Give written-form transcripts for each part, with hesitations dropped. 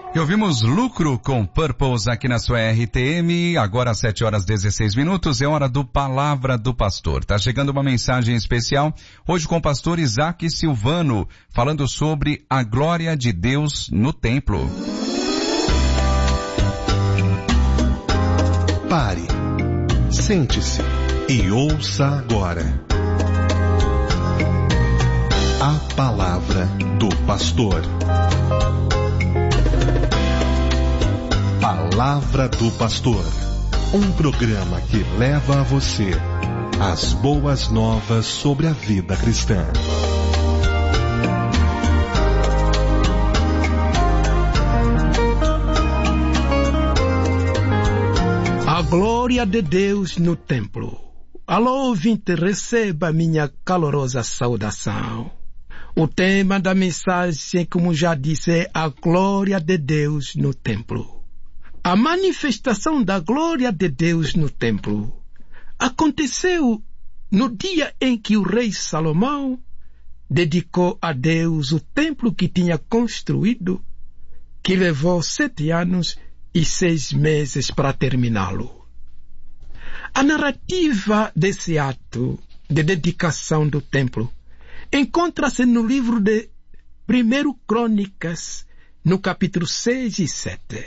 E ouvimos Lucro com Purpose aqui na sua RTM, agora às 7h16, é hora do Palavra do Pastor. Tá chegando uma mensagem especial, hoje com o pastor Isaac Silvano, falando sobre a glória de Deus no templo. Pare, sente-se e ouça agora a Palavra do Pastor. Palavra do Pastor, um programa que leva a você as boas novas sobre a vida cristã. A glória de Deus no templo. Alô, ouvinte, receba minha calorosa saudação. O tema da mensagem, como já disse, é a glória de Deus no templo. A manifestação da glória de Deus no templo aconteceu no dia em que o rei Salomão dedicou a Deus o templo que tinha construído, que levou 7 anos e 6 meses para terminá-lo. A narrativa desse ato de dedicação do templo encontra-se no livro de 1 Crônicas, no capítulo 6 e 7.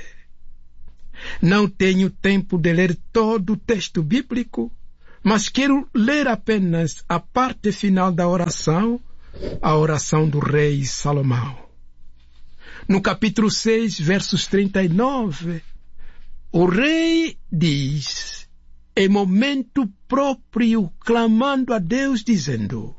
Não tenho tempo de ler todo o texto bíblico, mas quero ler apenas a parte final da oração, a oração do rei Salomão. No capítulo 6, versos 39, o rei diz, em momento próprio, clamando a Deus, dizendo: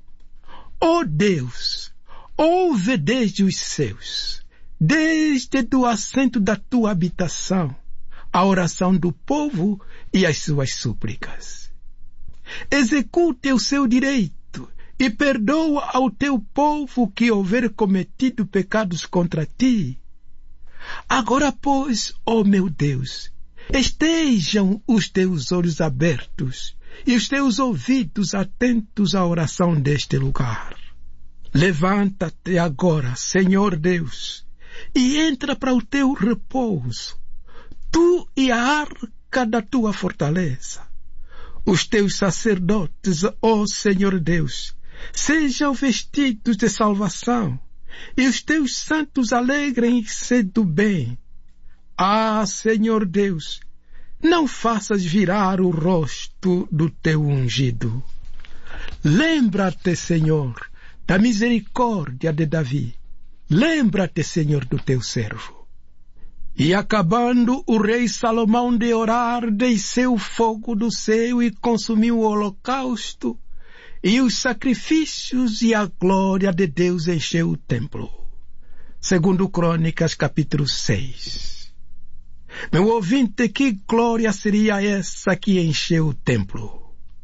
ó Deus, ouve desde os céus, desde o assento da tua habitação, a oração do povo e as suas súplicas. Execute o seu direito e perdoa ao teu povo que houver cometido pecados contra ti. Agora, pois, ó meu Deus, estejam os teus olhos abertos e os teus ouvidos atentos à oração deste lugar. Levanta-te agora, Senhor Deus, e entra para o teu repouso, tu e a arca da tua fortaleza. Os teus sacerdotes, ó Senhor Deus, sejam vestidos de salvação, e os teus santos alegrem-se do bem. Ah, Senhor Deus, não faças virar o rosto do teu ungido. Lembra-te, Senhor, da misericórdia de Davi. Lembra-te, Senhor, do teu servo. E acabando o rei Salomão de orar, desceu o fogo do céu e consumiu o holocausto e os sacrifícios, e a glória de Deus encheu o templo. Segundo Crônicas, capítulo 6. Meu ouvinte, que glória seria essa que encheu o templo?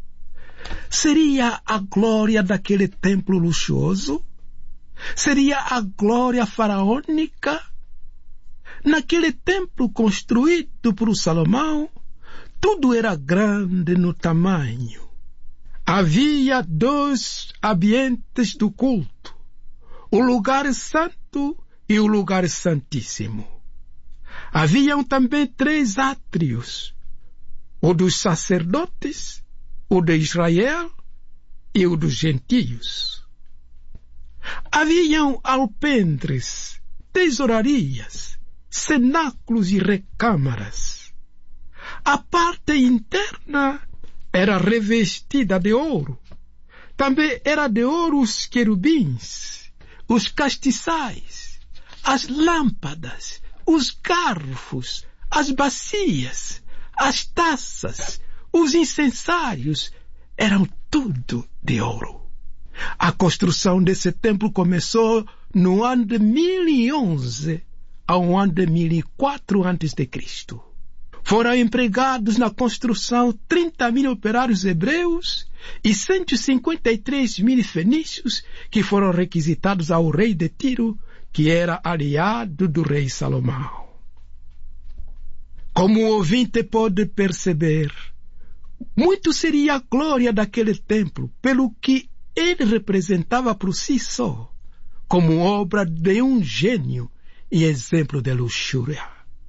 Seria a glória daquele templo luxuoso? Seria a glória faraônica? Naquele templo construído por Salomão, tudo era grande no tamanho. Havia 2 ambientes do culto, o lugar santo e o lugar santíssimo. Haviam também 3 átrios, o dos sacerdotes, o de Israel e o dos gentios. Haviam alpendres, tesourarias, cenáculos e recâmaras. A parte interna era revestida de ouro. Também era de ouro os querubins, os castiçais, as lâmpadas, os garfos, as bacias, as taças, os incensários, eram tudo de ouro. A construção desse templo começou no ano de 1011 ao ano de 1004 a.C. Foram empregados na construção 30.000 operários hebreus e 153.000 fenícios que foram requisitados ao rei de Tiro, que era aliado do rei Salomão. Como o ouvinte pode perceber, muito seria a glória daquele templo, pelo que ele representava por si só, como obra de um gênio e exemplo de luxúria.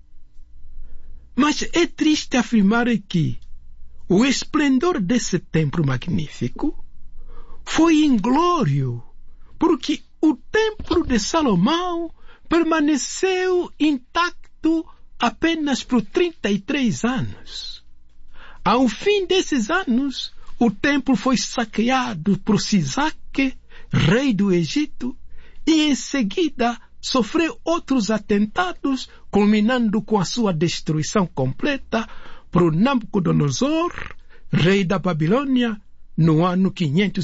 Mas é triste afirmar que o esplendor desse templo magnífico foi inglório, porque o templo de Salomão permaneceu intacto apenas por 33 anos. Ao fim desses anos, o templo foi saqueado por Sisaque, rei do Egito, e em seguida sofreu outros atentados, culminando com a sua destruição completa por Nabucodonosor, rei da Babilônia, no ano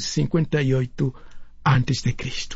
558 a.C.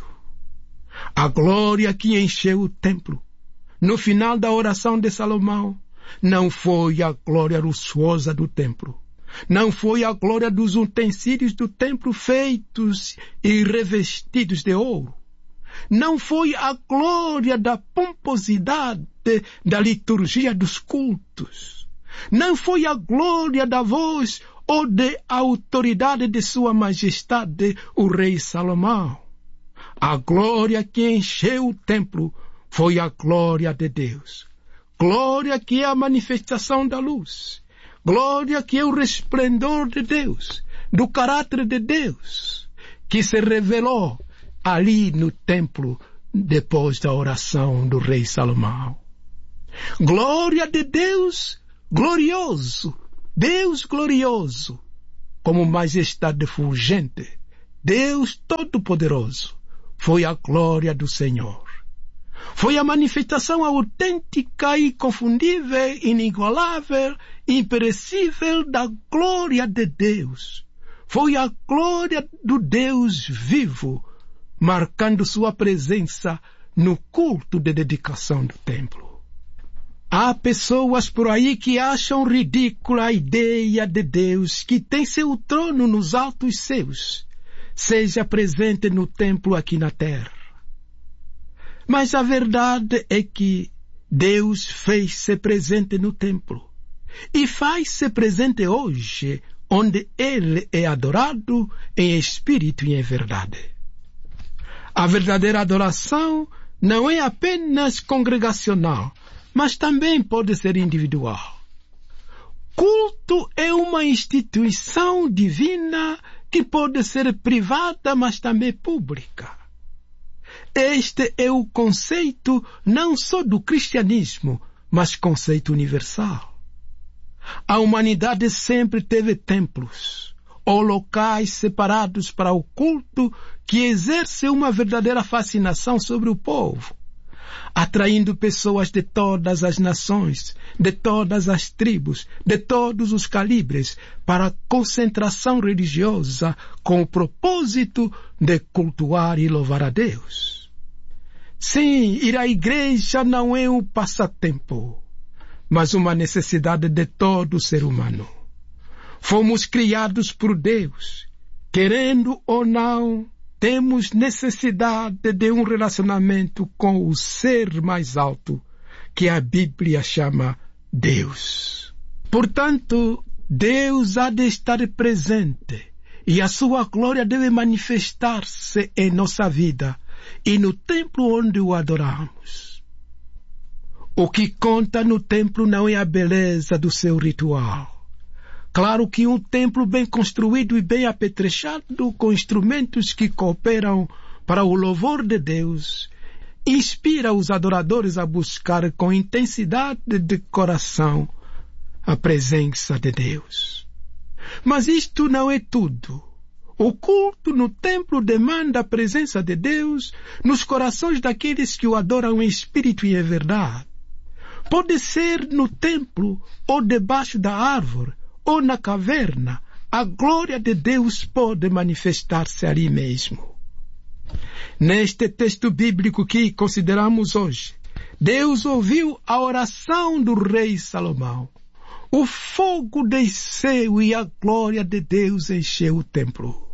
A glória que encheu o templo no final da oração de Salomão não foi a glória luxuosa do templo, não foi a glória dos utensílios do templo feitos e revestidos de ouro, não foi a glória da pomposidade da liturgia dos cultos, não foi a glória da voz ou de autoridade de sua majestade, o rei Salomão. A glória que encheu o templo foi a glória de Deus. Glória que é a manifestação da luz. Glória que é o resplendor de Deus, do caráter de Deus, que se revelou ali no templo depois da oração do rei Salomão. Glória de Deus glorioso, Deus glorioso, como majestade fulgente, Deus todo-poderoso, foi a glória do Senhor. Foi a manifestação autêntica, inconfundível, inigualável, imperecível da glória de Deus. Foi a glória do Deus vivo, marcando sua presença no culto de dedicação do templo. Há pessoas por aí que acham ridícula a ideia de Deus que tem seu trono nos altos céus, seja presente no templo aqui na terra. Mas a verdade é que Deus fez-se presente no templo e faz-se presente hoje, onde Ele é adorado em espírito e em verdade. A verdadeira adoração não é apenas congregacional, mas também pode ser individual. Culto é uma instituição divina que pode ser privada, mas também pública. Este é o conceito não só do cristianismo, mas conceito universal. A humanidade sempre teve templos, ou locais separados para o culto que exerce uma verdadeira fascinação sobre o povo, atraindo pessoas de todas as nações, de todas as tribos, de todos os calibres, para a concentração religiosa com o propósito de cultuar e louvar a Deus. Sim, ir à igreja não é um passatempo, mas uma necessidade de todo ser humano. Fomos criados por Deus, querendo ou não, temos necessidade de um relacionamento com o ser mais alto, que a Bíblia chama Deus. Portanto, Deus há de estar presente e a sua glória deve manifestar-se em nossa vida e no templo onde o adoramos. O que conta no templo não é a beleza do seu ritual. Claro que um templo bem construído e bem apetrechado, com instrumentos que cooperam para o louvor de Deus, inspira os adoradores a buscar com intensidade de coração a presença de Deus. Mas isto não é tudo. O culto no templo demanda a presença de Deus nos corações daqueles que o adoram em espírito e em verdade. Pode ser no templo ou debaixo da árvore, ou na caverna, a glória de Deus pode manifestar-se ali mesmo. Neste texto bíblico que consideramos hoje, Deus ouviu a oração do rei Salomão. O fogo desceu e a glória de Deus encheu o templo.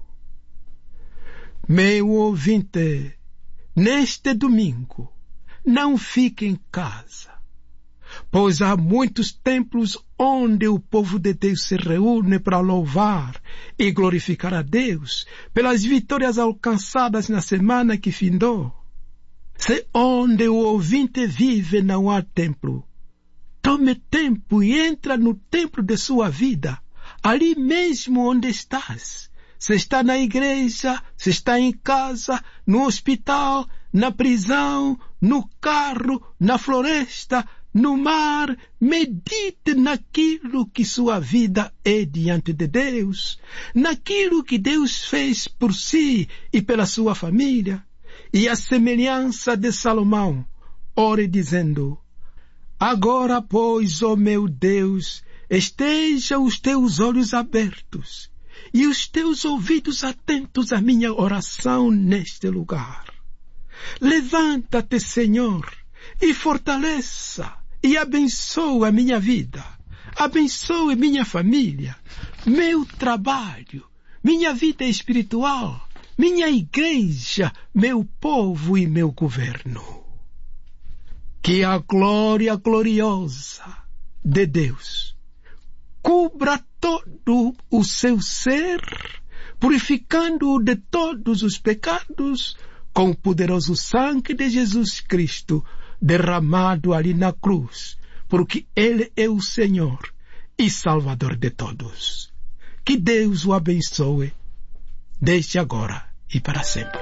Meu ouvinte, neste domingo, não fique em casa, pois há muitos templos onde o povo de Deus se reúne para louvar e glorificar a Deus pelas vitórias alcançadas na semana que findou. Se onde o ouvinte vive não há templo, tome tempo e entra no templo de sua vida, ali mesmo onde estás. Se está na igreja, se está em casa, no hospital, na prisão, no carro, na floresta, no mar, medite naquilo que sua vida é diante de Deus, naquilo que Deus fez por si e pela sua família. E a semelhança de Salomão, ore dizendo: agora, pois, ó meu Deus, estejam os teus olhos abertos e os teus ouvidos atentos à minha oração neste lugar. Levanta-te, Senhor, e fortaleça e abençoa a minha vida, abençoe minha família, meu trabalho, minha vida espiritual, minha igreja, meu povo e meu governo. Que a glória gloriosa de Deus cubra todo o seu ser, purificando-o de todos os pecados, com o poderoso sangue de Jesus Cristo, derramado ali na cruz, porque Ele é o Senhor e Salvador de todos. Que Deus o abençoe, desde agora e para sempre.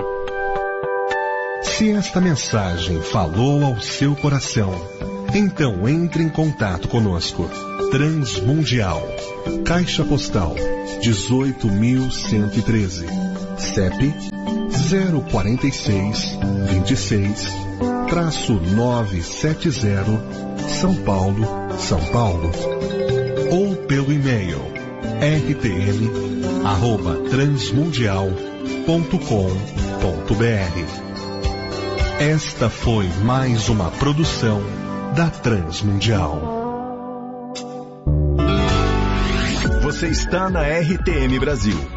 Se esta mensagem falou ao seu coração, então entre em contato conosco. Transmundial, Caixa Postal 18.113, CEP 04626-970, São Paulo, São Paulo. Ou pelo e-mail rtm@transmundial.com.br. Esta foi mais uma produção da Transmundial. Você está na RTM Brasil.